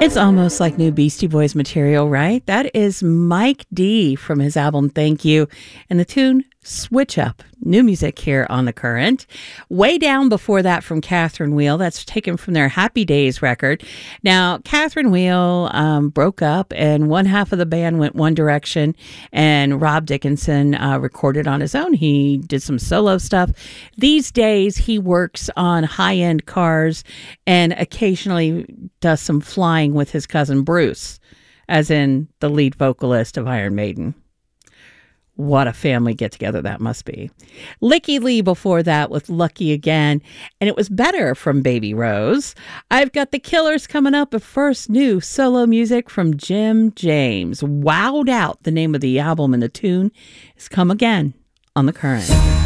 It's almost like new Beastie Boys material, right? That is Mike D from his album Thank You, and the tune Switch Up. New music here on The Current. Way down before that from Catherine Wheel. That's taken from their Happy Days record. Now, Catherine Wheel broke up, and one half of the band went one direction, and Rob Dickinson recorded on his own. He did some solo stuff. These days, he works on high-end cars and occasionally does some flying with his cousin Bruce, as in the lead vocalist of Iron Maiden. What a family get-together that must be. Licky Lee before that with Lucky Again, and it was Better from Baby Rose. I've got The Killers coming up, but first, new solo music from Jim James. Wowed Out, the name of the album, and the tune is Come Again on The Current.